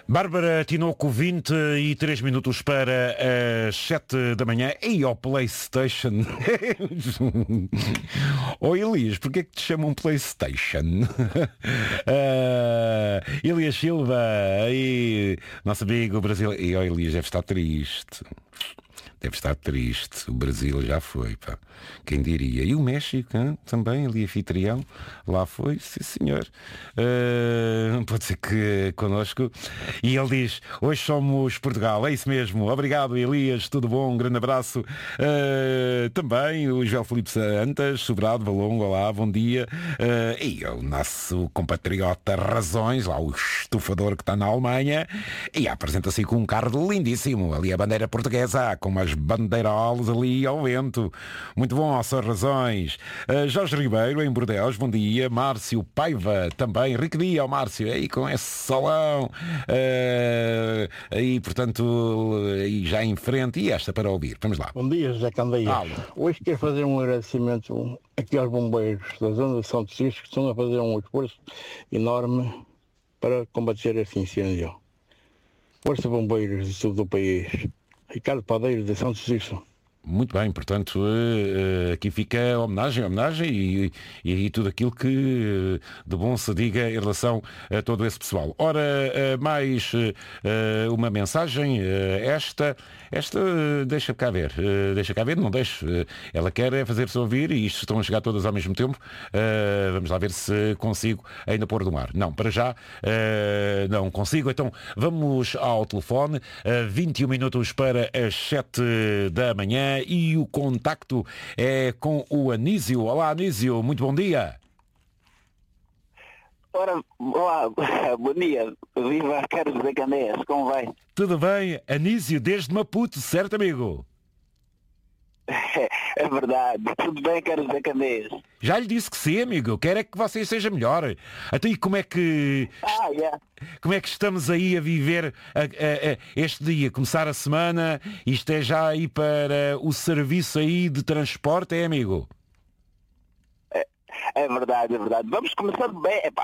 Bárbara Tinoco, 23 minutos para as 7 da manhã. E ao PlayStation. Oi Elias, porquê que te chamam PlayStation? Elias Silva, aí, nosso amigo Brasil. E o Elias deve estar triste. Deve estar triste. O Brasil já foi, pá. Quem diria? E o México, hein? Também, ali anfitrião. Lá foi, sim senhor. Pode ser que connosco. E ele diz, hoje somos Portugal. É isso mesmo. Obrigado, Elias. Tudo bom? Um grande abraço. Também o João Filipe Santas, Sobrado, Valongo. Olá, bom dia. E o nosso compatriota Razões, lá o estufador que está na Alemanha. E apresenta-se com um carro lindíssimo. Ali a bandeira portuguesa, com umas bandeirolas ali ao vento. Muito bom, ao Sr. Razões. Jorge Ribeiro, em Bordeaux, bom dia. Márcio Paiva, também. Rico dia ao Márcio, aí com esse salão. Aí, portanto, aí já em frente. E esta para ouvir. Vamos lá. Bom dia, José Candeia. Hoje quero fazer um agradecimento aqui aos bombeiros da zona de São Francisco, que estão a fazer um esforço enorme para combater este incêndio. Força bombeiros de todo o país. Ricardo Padeiro, de São Francisco. Muito bem, portanto, aqui fica a homenagem e tudo aquilo que de bom se diga em relação a todo esse pessoal. Ora, mais uma mensagem, esta deixa cá ver, não deixo, ela quer fazer-se ouvir e isto estão a chegar todas ao mesmo tempo, vamos lá ver se consigo ainda pôr do mar. Não, para já não consigo, então vamos ao telefone, 21 minutos para as 7 da manhã. E o contacto é com o Anísio. Olá, Anísio, muito bom dia. Ora, olá, bom dia. Viva Carlos de Candeias, como vai? Tudo bem, Anísio, desde Maputo, certo, amigo? É verdade, tudo bem, Carlos de Candeias? Já lhe disse que sim, amigo, quero é que você seja melhor. Até aí como é que... Como é que estamos aí a viver este dia? Começar a semana, isto é já aí para o serviço aí de transporte, amigo? É verdade, é verdade. Vamos começar bem,